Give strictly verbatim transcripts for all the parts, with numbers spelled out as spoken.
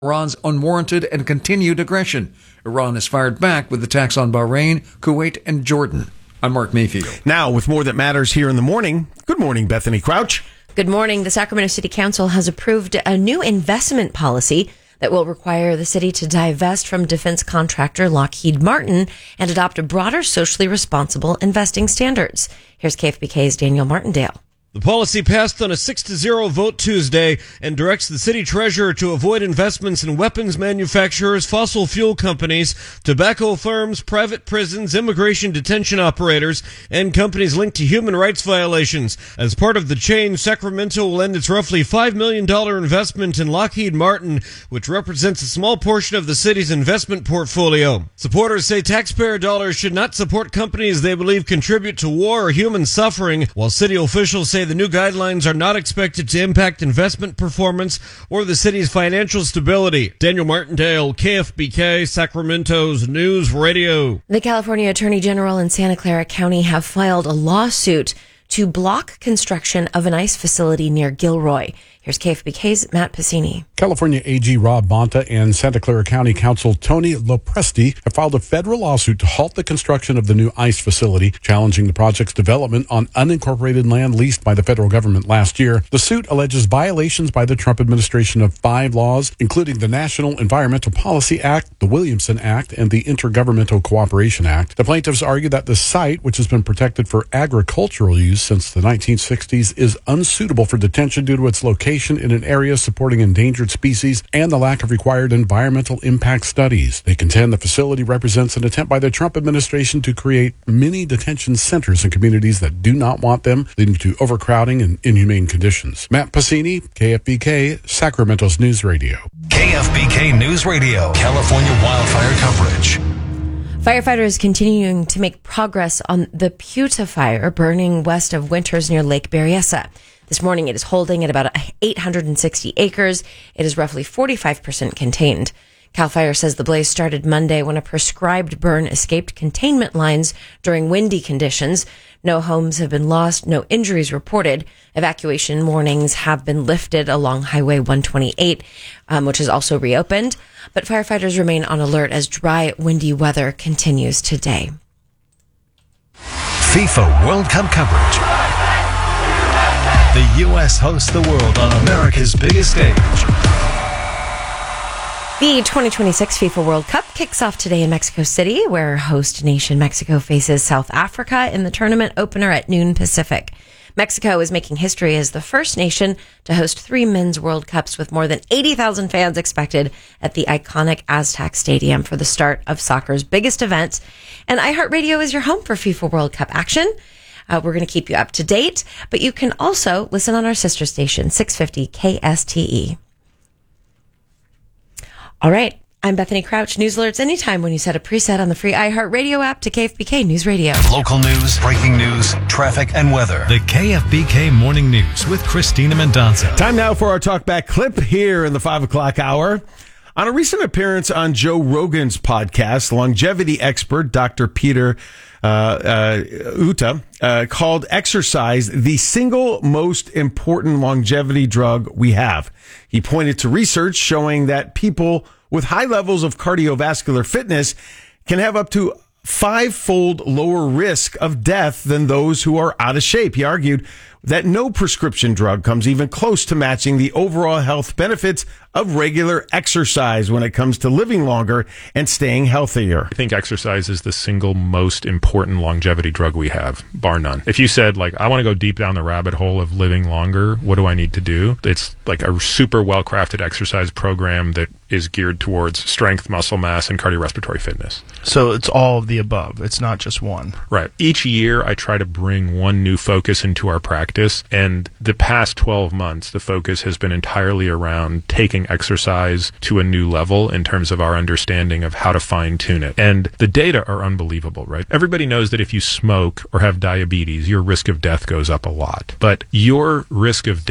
Iran's unwarranted and continued aggression. Iran has fired back with attacks on Bahrain, Kuwait, and Jordan. I'm Mark Mayfield. Now, with more that matters here in the morning, good morning, Bethany Crouch. Good morning. The Sacramento City Council has approved a new investment policy that will require the city to divest from defense contractor Lockheed Martin and adopt a broader socially responsible investing standards. Here's K F B K's Daniel Martindale. The policy passed on a six to zero vote Tuesday and directs the city treasurer to avoid investments in weapons manufacturers, fossil fuel companies, tobacco firms, private prisons, immigration detention operators, and companies linked to human rights violations. As part of the change, Sacramento will end its roughly five million dollars investment in Lockheed Martin, which represents a small portion of the city's investment portfolio. Supporters say taxpayer dollars should not support companies they believe contribute to war or human suffering, while city officials say the new guidelines are not expected to impact investment performance or the city's financial stability. Daniel Martindale, K F B K, Sacramento's News Radio. The California Attorney General and Santa Clara County have filed a lawsuit to block construction of an ICE facility near Gilroy. Here's K F B K's Matt Pacini. California A G Rob Bonta and Santa Clara County Counsel Tony Lopresti have filed a federal lawsuit to halt the construction of the new ICE facility, challenging the project's development on unincorporated land leased by the federal government last year. The suit alleges violations by the Trump administration of five laws, including the National Environmental Policy Act, the Williamson Act, and the Intergovernmental Cooperation Act. The plaintiffs argue that the site, which has been protected for agricultural use since the nineteen sixties, is unsuitable for detention due to its location in an area supporting endangered species and the lack of required environmental impact studies. They contend the facility represents an attempt by the Trump administration to create mini detention centers in communities that do not want them, leading to overcrowding and inhumane conditions. Matt Pacini, K F B K, Sacramento's News Radio. K F B K News Radio, California wildfire coverage. Firefighters continuing to make progress on the Puta fire burning west of Winters near Lake Berryessa. This morning, it is holding at about eight hundred sixty acres. It is roughly forty-five percent contained. CAL FIRE says the blaze started Monday when a prescribed burn escaped containment lines during windy conditions. No homes have been lost, no injuries reported. Evacuation warnings have been lifted along Highway one twenty-eight, um, which is also reopened. But firefighters remain on alert as dry, windy weather continues today. FIFA World Cup coverage. The U S hosts the world on America's biggest stage. The twenty twenty-six FIFA World Cup kicks off today in Mexico City, where host nation Mexico faces South Africa in the tournament opener at noon Pacific. Mexico is making history as the first nation to host three men's World Cups with more than eighty thousand fans expected at the iconic Aztec Stadium for the start of soccer's biggest event. And iHeartRadio is your home for FIFA World Cup action. Uh, we're going to keep you up to date, but you can also listen on our sister station, six fifty K S T E. All right. I'm Bethany Crouch. News alerts anytime when you set a preset on the free iHeartRadio app to K F B K News Radio. Local news, breaking news, traffic, and weather. The K F B K Morning News with Christina Mendonça. Time now for our talkback clip here in the five o'clock hour. On a recent appearance on Joe Rogan's podcast, longevity expert Doctor Peter uh, uh, Uta uh, called exercise the single most important longevity drug we have. He pointed to research showing that people with high levels of cardiovascular fitness can have up to five-fold lower risk of death than those who are out of shape. He argued that no prescription drug comes even close to matching the overall health benefits of regular exercise when it comes to living longer and staying healthier. I think exercise is the single most important longevity drug we have, bar none. If you said, like, I want to go deep down the rabbit hole of living longer, what do I need to do? It's like a super well-crafted exercise program that is geared towards strength, muscle mass, and cardiorespiratory fitness. So it's all of the above. It's not just one. Right. Each year, I try to bring one new focus into our practice, and the past twelve months, the focus has been entirely around taking exercise to a new level in terms of our understanding of how to fine-tune it. And the data are unbelievable, right? Everybody knows that if you smoke or have diabetes, your risk of death goes up a lot. But your risk of death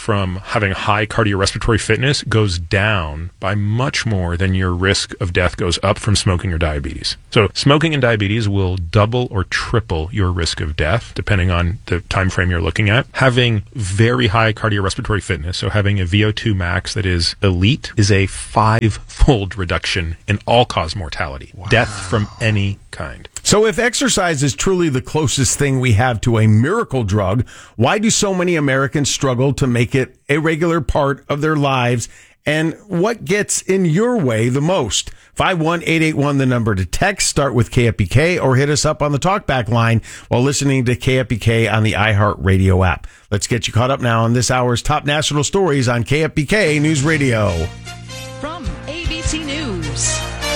from having high cardiorespiratory fitness goes down by much more than your risk of death goes up from smoking or diabetes. So smoking and diabetes will double or triple your risk of death, depending on the time frame you're looking at. Having very high cardiorespiratory fitness, so having a V O two max that is elite, is a five-fold reduction in all-cause mortality. Wow. Death from any kind. So if exercise is truly the closest thing we have to a miracle drug, why do so many Americans struggle to make it a regular part of their lives? And what gets in your way the most? five one eight eight one, the number to text. Start with K F B K or hit us up on the talkback line while listening to K F B K on the iHeartRadio app. Let's get you caught up now on this hour's top national stories on K F B K News Radio. From A B C News,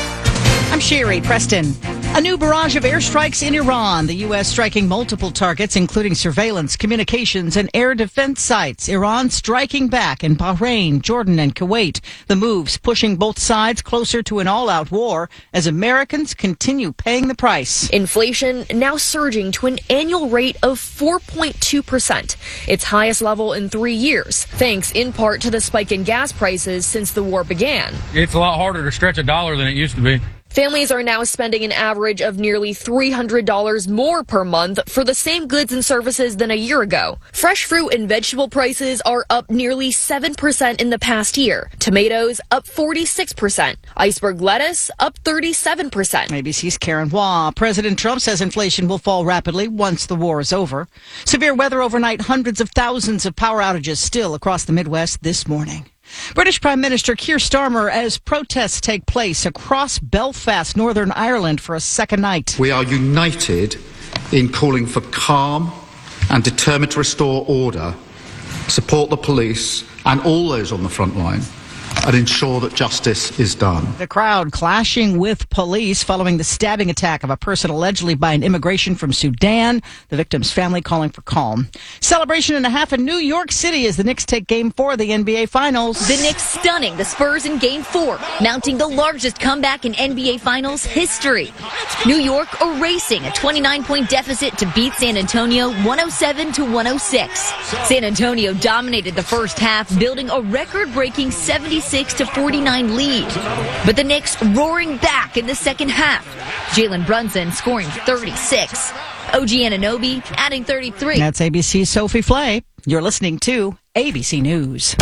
I'm Sherry Preston. A new barrage of airstrikes in Iran. The U S striking multiple targets, including surveillance, communications, and air defense sites. Iran striking back in Bahrain, Jordan, and Kuwait. The moves pushing both sides closer to an all-out war as Americans continue paying the price. Inflation now surging to an annual rate of four point two percent, its highest level in three years, thanks in part to the spike in gas prices since the war began. It's a lot harder to stretch a dollar than it used to be. Families are now spending an average of nearly three hundred dollars more per month for the same goods and services than a year ago. Fresh fruit and vegetable prices are up nearly seven percent in the past year. Tomatoes up forty-six percent. Iceberg lettuce up thirty-seven percent. A B C's Karen Waugh. President Trump says inflation will fall rapidly once the war is over. Severe weather overnight, hundreds of thousands of power outages still across the Midwest this morning. British Prime Minister Keir Starmer as protests take place across Belfast, Northern Ireland for a second night. We are united in calling for calm and determined to restore order, support the police and all those on the front line, and ensure that justice is done. The crowd clashing with police following the stabbing attack of a person allegedly by an immigration from Sudan. The victim's family calling for calm. Celebration and a half in New York City as the Knicks take Game four of the N B A Finals. The Knicks stunning the Spurs in Game four, mounting the largest comeback in N B A Finals history. New York erasing a twenty-nine point deficit to beat San Antonio one oh seven to one oh six. San Antonio dominated the first half, building a record-breaking seventy-six to forty-nine lead. But the Knicks roaring back in the second half. Jalen Brunson scoring thirty-six. O G Anunoby adding thirty-three. That's A B C's Sophie Flay. You're listening to A B C News.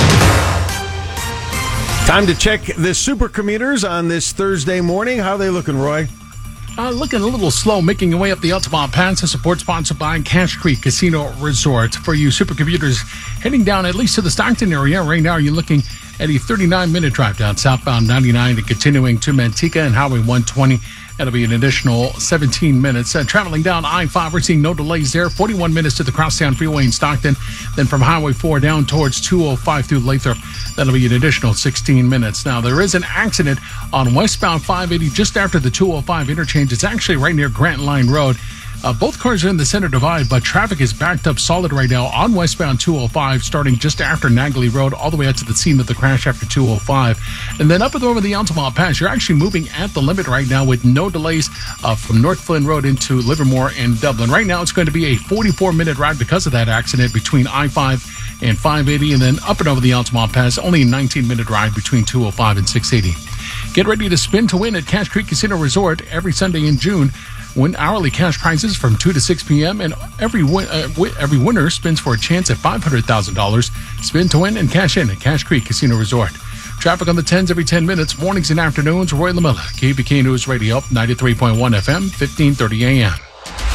Time to check the supercommuters on this Thursday morning. How are they looking, Roy? Uh, looking a little slow, making your way up the Altamont Pass. A support sponsored by Cache Creek Casino Resort. For you supercommuters heading down at least to the Stockton area, right now you're looking at a thirty-nine minute drive down southbound ninety-nine and continuing to Manteca and Highway one twenty. That'll be an additional seventeen minutes. Uh, traveling down I five, we're seeing no delays there. forty-one minutes to the Crosstown Freeway in Stockton. Then from Highway four down towards two oh five through Lathrop. That'll be an additional sixteen minutes. Now, there is an accident on westbound five eighty just after the two oh five interchange. It's actually right near Grant Line Road. Uh, both cars are in the center divide, but traffic is backed up solid right now on westbound two oh five, starting just after Nagley Road, all the way out to the scene of the crash after two oh five. And then up and over the Altamont Pass, you're actually moving at the limit right now with no delays uh, from North Flynn Road into Livermore and Dublin. Right now, it's going to be a forty-four minute ride because of that accident between I five and five eighty, and then up and over the Altamont Pass, only a nineteen minute ride between two oh five and six eighty. Get ready to spin to win at Cache Creek Casino Resort every Sunday in June. Win hourly cash prizes from two to six p.m. and every win, uh, every winner spins for a chance at five hundred thousand dollars. Spin to win and cash in at Cache Creek Casino Resort. Traffic on the tens every ten minutes, mornings and afternoons. Roy LaMilla, K B K News Radio, ninety-three point one F M, fifteen thirty A M.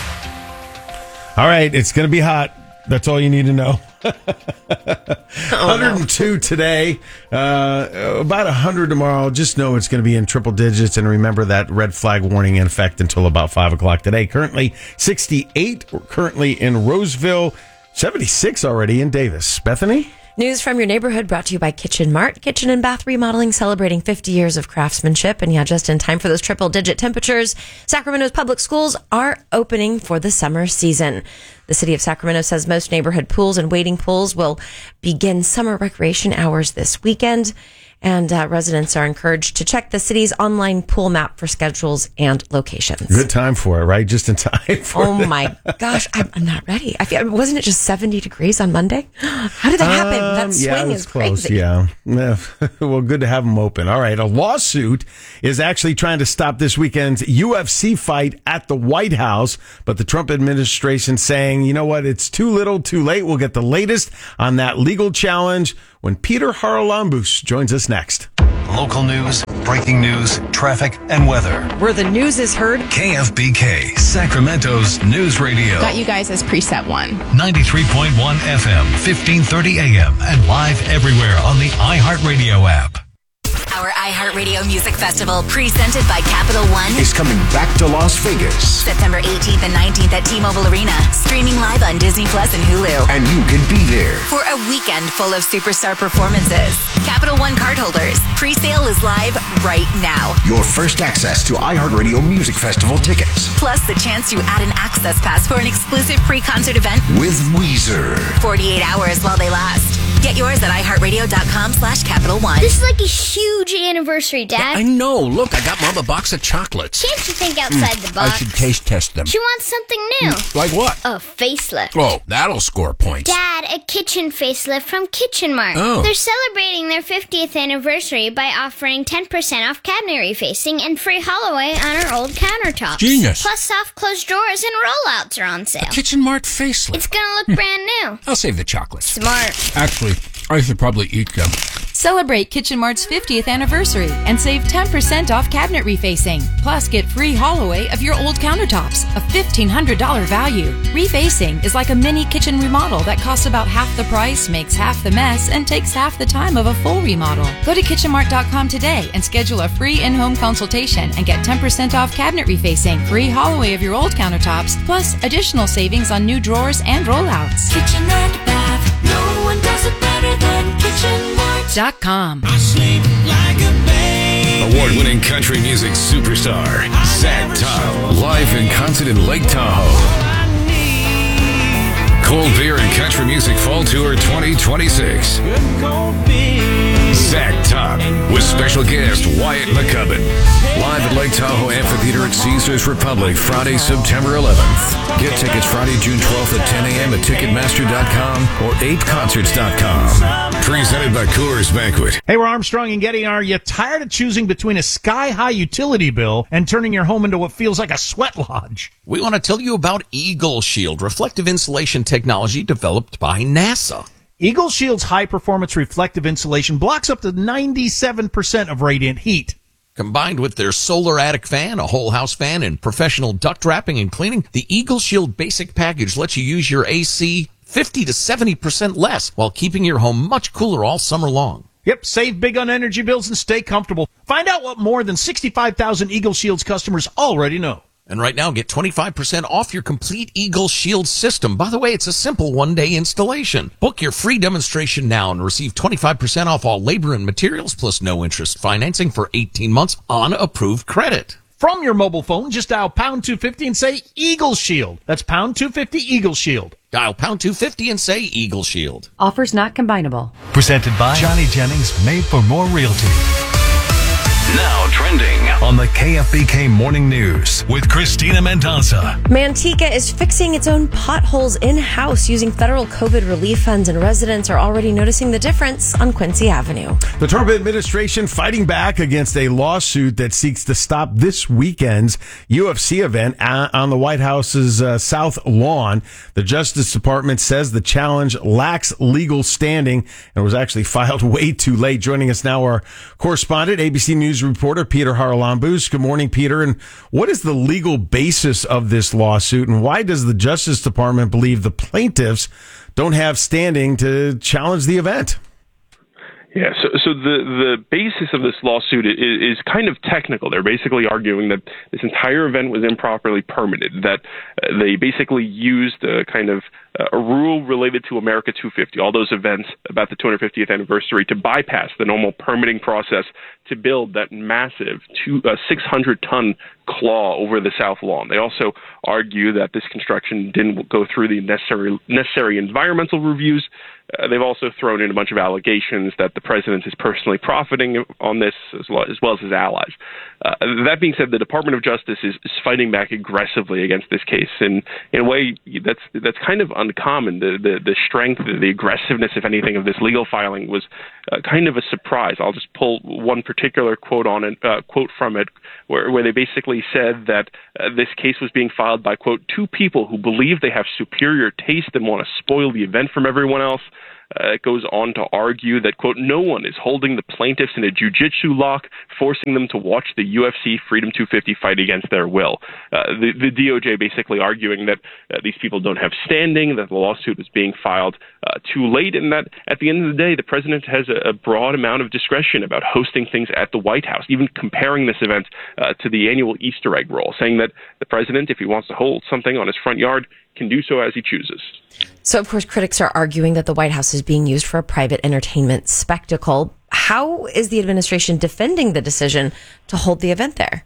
All right, it's going to be hot. That's all you need to know. one oh two today, uh, about one hundred tomorrow. Just know it's going to be in triple digits, and remember that red flag warning in effect until about five o'clock today. Currently sixty-eight, currently in Roseville, seventy-six already in Davis. Bethany? News from your neighborhood brought to you by Kitchen Mart. Kitchen and bath remodeling celebrating fifty years of craftsmanship. And yeah, just in time for those triple digit temperatures, Sacramento's public schools are opening for the summer season. The city of Sacramento says most neighborhood pools and wading pools will begin summer recreation hours this weekend. And uh, residents are encouraged to check the city's online pool map for schedules and locations. Good time for it, right? Just in time for Oh that. my gosh, I'm, I'm not ready. I feel, wasn't it just seventy degrees on Monday? How did that happen? That Um, swing yeah, it was is close. crazy. Yeah. Well, good to have them open. All right. A lawsuit is actually trying to stop this weekend's U F C fight at the White House, but the Trump administration saying, you know what? It's too little, too late. We'll get the latest on that legal challenge when Peter Haralambous joins us next. Local news, breaking news, traffic, and weather. Where the news is heard. K F B K, Sacramento's news radio. Got you guys as preset one. ninety-three point one F M, fifteen thirty A M, and live everywhere on the iHeartRadio app. Our iHeartRadio Music Festival, presented by Capital One, is coming back to Las Vegas. September eighteenth and nineteenth at T-Mobile Arena, streaming live on Disney Plus and Hulu. And you can be there For a weekend full of superstar performances. Capital One cardholders, pre-sale is live right now. Your first access to iHeartRadio Music Festival tickets. Plus the chance to add an access pass for an exclusive pre-concert event With Weezer. forty-eight hours while they last. Get yours at iHeartRadio.com slash Capital One. This is like a huge anniversary, Dad. I know. Look, I got Mom a box of chocolates. Can't you think outside the box? I should taste test them. She wants something new. Like what? A facelift. Oh, that'll score points. Dad, a kitchen facelift from Kitchen Mart. Oh. They're celebrating their fiftieth anniversary by offering ten percent off cabinet refacing and free haul-away on our old countertops. Genius. Plus soft close drawers and rollouts are on sale. A Kitchen Mart facelift. It's gonna look brand new. I'll save the chocolates. Smart. Actually, I should probably eat them. Celebrate Kitchen Mart's fiftieth anniversary and save ten percent off cabinet refacing. Plus, get free haul-away of your old countertops, a fifteen hundred dollars value. Refacing is like a mini kitchen remodel that costs about half the price, makes half the mess, and takes half the time of a full remodel. Go to kitchen mart dot com today and schedule a free in-home consultation and get ten percent off cabinet refacing, free haul-away of your old countertops, plus additional savings on new drawers and rollouts. Kitchen and bath, no one does it better than Kitchen Mart. Dot com. Award-winning country music superstar Zach Top, live in concert in Lake Tahoe. Cold Beer and Country Music Fall Tour twenty twenty-six. Zach Top with special guest Wyatt McCubbin. Live at Lake Tahoe Amphitheater at Caesars Republic, Friday, September eleventh. Get tickets Friday, June twelfth at ten a.m. at Ticketmaster dot com or ape concerts dot com. Presented by Coors Banquet. Hey, we're Armstrong and Getty. Are you tired of choosing between a sky-high utility bill and turning your home into what feels like a sweat lodge? We want to tell you about Eagle Shield, reflective insulation technology developed by NASA. Eagle Shield's high-performance reflective insulation blocks up to ninety-seven percent of radiant heat. Combined with their solar attic fan, a whole house fan, and professional duct wrapping and cleaning, the Eagle Shield basic package lets you use your A C fifty to seventy percent less while keeping your home much cooler all summer long. Yep, save big on energy bills and stay comfortable. Find out what more than sixty-five thousand Eagle Shield's customers already know. And right now, get twenty-five percent off your complete Eagle Shield system. By the way, it's a simple one-day installation. Book your free demonstration now and receive twenty-five percent off all labor and materials plus no interest financing for eighteen months on approved credit. From your mobile phone, just dial pound two fifty and say Eagle Shield. That's pound two fifty Eagle Shield. Dial pound two fifty and say Eagle Shield. Offers not combinable. Presented by Johnny Jennings, made for more realty. Now trending on the K F B K Morning News with Christina Mendoza. Manteca is fixing its own potholes in-house using federal COVID relief funds, and residents are already noticing the difference on Quincy Avenue. The Trump administration fighting back against a lawsuit that seeks to stop this weekend's U F C event on the White House's uh, South Lawn. The Justice Department says the challenge lacks legal standing and was actually filed way too late. Joining us now, our correspondent, A B C News reporter Peter Haralambous. Good morning, Peter. And what is the legal basis of this lawsuit, and why does the Justice Department believe the plaintiffs don't have standing to challenge the event? Yeah, so so the, the basis of this lawsuit is, is kind of technical. They're basically arguing that this entire event was improperly permitted, that uh, they basically used a kind of uh, a rule related to America two fifty, all those events about the two hundred fiftieth anniversary, to bypass the normal permitting process to build that massive two, uh, six hundred ton claw over the South Lawn. They also argue that this construction didn't go through the necessary necessary environmental reviews Uh, they've also thrown in a bunch of allegations that the president is personally profiting on this, as well as, well as his allies. Uh, that being said, the Department of Justice is, is fighting back aggressively against this case, and in a way that's that's kind of uncommon. The the, the strength, the aggressiveness, if anything, of this legal filing was uh, kind of a surprise. I'll just pull one particular quote on it, uh, quote from it, where where they basically said that uh, this case was being filed by, quote, two people who believe they have superior taste and want to spoil the event from everyone else. Uh, it goes on to argue that, quote, no one is holding the plaintiffs in a jiu-jitsu lock, forcing them to watch the U F C Freedom two fifty fight against their will. Uh, the, the D O J basically arguing that uh, these people don't have standing, that the lawsuit is being filed uh, too late, and that at the end of the day, the president has a, a broad amount of discretion about hosting things at the White House, even comparing this event uh, to the annual Easter egg roll, saying that the president, if he wants to hold something on his front yard, can do so as he chooses. So, of course, critics are arguing that the White House is being used for a private entertainment spectacle. How is the administration defending the decision to hold the event there?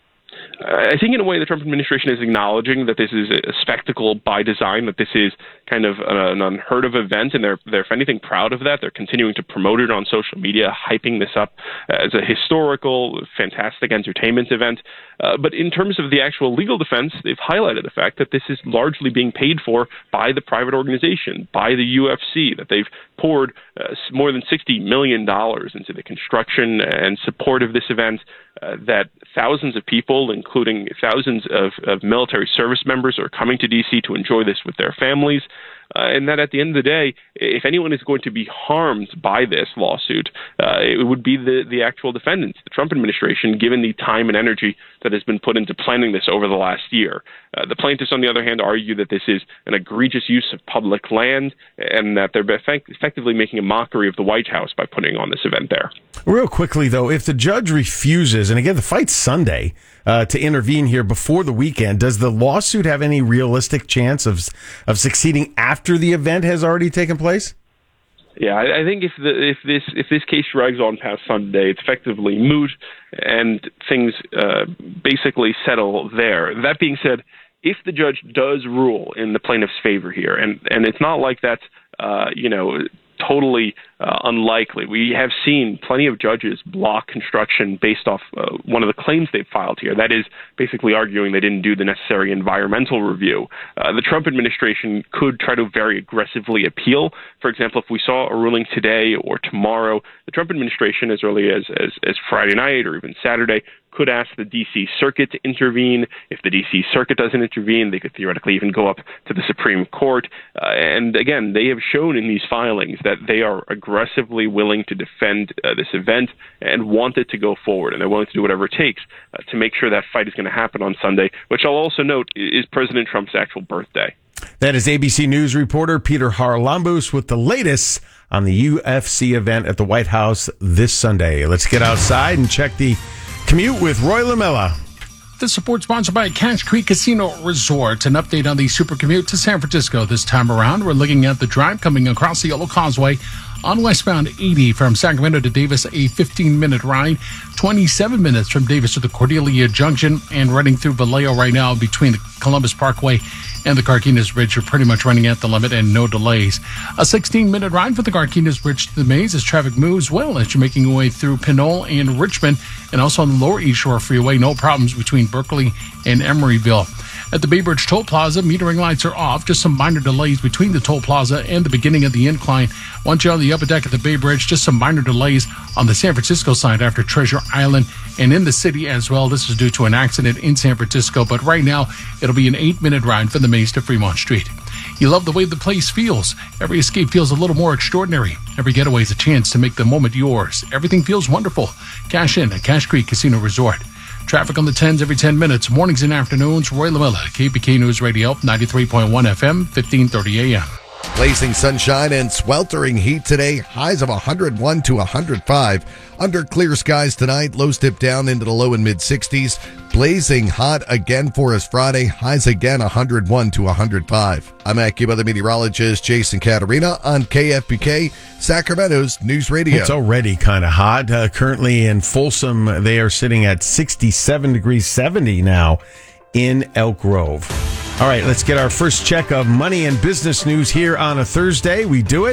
I think in a way the Trump administration is acknowledging that this is a spectacle by design, that this is kind of an unheard of event, and they're, they're if anything, proud of that. They're continuing to promote it on social media, hyping this up as a historical, fantastic entertainment event. Uh, but in terms of the actual legal defense, they've highlighted the fact that this is largely being paid for by the private organization, by the U F C, that they've poured uh, more than sixty million dollars into the construction and support of this event, uh, that thousands of people, including thousands of, of military service members, are coming to D C to enjoy this with their families. Uh, and that at the end of the day, if anyone is going to be harmed by this lawsuit, uh, it would be the, the actual defendants, the Trump administration, given the time and energy that has been put into planning this over the last year. Uh, the plaintiffs, on the other hand, argue that this is an egregious use of public land and that they're effect- effectively making a mockery of the White House by putting on this event there. Real quickly, though, if the judge refuses, and again, the fight's Sunday, uh, to intervene here before the weekend, does the lawsuit have any realistic chance of of succeeding after the event has already taken place? Yeah, I, I think if the if this if this case drags on past Sunday, it's effectively moot, and things uh, basically settle there. That being said, if the judge does rule in the plaintiff's favor here, and and it's not like that's uh, you know. totally uh, unlikely. We have seen plenty of judges block construction based off uh, one of the claims they've filed here. That is basically arguing they didn't do the necessary environmental review. Uh, the Trump administration could try to very aggressively appeal. For example, if we saw a ruling today or tomorrow, the Trump administration, as early as, as, as Friday night or even Saturday, could ask the D C Circuit to intervene. If the D C Circuit doesn't intervene, they could theoretically even go up to the Supreme Court. Uh, and again, they have shown in these filings that they are aggressively willing to defend uh, this event and want it to go forward, and they're willing to do whatever it takes uh, to make sure that fight is going to happen on Sunday, which I'll also note is President Trump's actual birthday. That is A B C News reporter Peter Haralambous with the latest on the U F C event at the White House this Sunday. Let's get outside and check the commute with Roy Lamella. This support sponsored by Cache Creek Casino Resort. An update on the super commute to San Francisco this time around. We're looking at the drive coming across the Yellow Causeway on westbound eighty from Sacramento to Davis, a fifteen-minute ride. twenty-seven minutes from Davis to the Cordelia Junction, and running through Vallejo right now between the Columbus Parkway and the Carquinez Bridge. You're pretty much running at the limit and no delays. A sixteen-minute ride for the Carquinez Bridge to the Maze as traffic moves well as you're making your way through Pinole and Richmond, and also on the Lower East Shore Freeway. No problems between Berkeley and Emeryville. At the Bay Bridge Toll Plaza, metering lights are off. Just some minor delays between the toll plaza and the beginning of the incline. Once you're on the upper deck at the Bay Bridge, just some minor delays on the San Francisco side after Treasure Island and in the city as well. This is due to an accident in San Francisco, but right now it'll be an eight-minute ride from the Maze to Fremont Street. You love the way the place feels. Every escape feels a little more extraordinary. Every getaway is a chance to make the moment yours. Everything feels wonderful. Cash in at Cache Creek Casino Resort. Traffic on the tens every ten minutes, mornings and afternoons. Roy Lamella, K P K News Radio, ninety-three point one F M, fifteen thirty A M. Blazing sunshine and sweltering heat today. Highs of one hundred one to one hundred five. Under clear skies tonight. Lows dip down into the low and mid sixties. Blazing hot again for us Friday. Highs again one hundred one to one hundred five. I'm AccuWeather meteorologist Jason Caterina on K F B K, Sacramento's News Radio. It's already kind of hot. Uh, currently in Folsom, they are sitting at sixty-seven degrees, seventy now in Elk Grove. All right, let's get our first check of money and business news here on a Thursday. We do it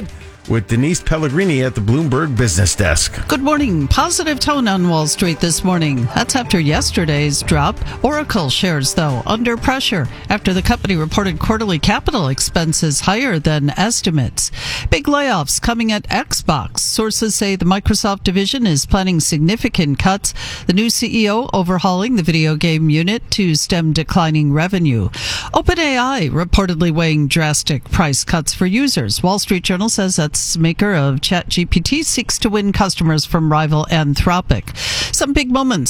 with Denise Pellegrini at the Bloomberg Business Desk. Good morning. Positive tone on Wall Street this morning. That's after yesterday's drop. Oracle shares, though, under pressure after the company reported quarterly capital expenses higher than estimates. Big layoffs coming at Xbox. Sources say the Microsoft division is planning significant cuts. The new C E O overhauling the video game unit to stem declining revenue. OpenAI reportedly weighing drastic price cuts for users. Wall Street Journal says that maker of ChatGPT seeks to win customers from rival Anthropic. Some big moments